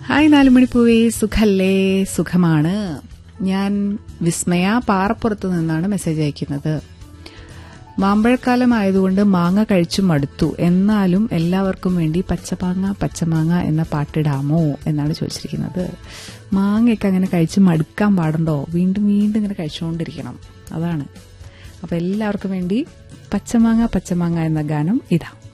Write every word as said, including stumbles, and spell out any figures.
Hi നാലുമണിപ്പൂവേ, സുഖല്ലേ? സുഖമാണ്. ഞാൻ വിസ്മയ പാറപ്പുറത്ത് നിന്നാണ് മെസ്സേജ് അയക്കുന്നത്. മാമ്പഴക്കാലം ആയതുകൊണ്ട് മാങ്ങ കഴിച്ചു മടുത്തു, എന്നാലും എല്ലാവർക്കും വേണ്ടി പച്ചമാങ്ങ പച്ചമാങ്ങ എന്ന പാട്ടിടാമോ എന്നാണ് ചോദിച്ചിരിക്കുന്നത്. മാങ്ങയൊക്കെ അങ്ങനെ കഴിച്ച് മടുക്കാൻ പാടുണ്ടോ? വീണ്ടും വീണ്ടും ഇങ്ങനെ കഴിച്ചുകൊണ്ടിരിക്കണം, അതാണ്. അപ്പം എല്ലാവർക്കും വേണ്ടി പച്ചമാങ്ങ പച്ചമാങ്ങ എന്ന ഗാനം ഇതാ.